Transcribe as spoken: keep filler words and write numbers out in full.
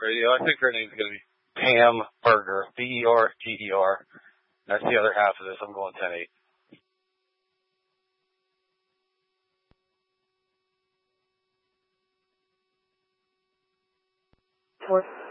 Radio. I think her name's going to be Pam Berger, B E R G E R. That's the other half of this. I'm going ten eight. Four.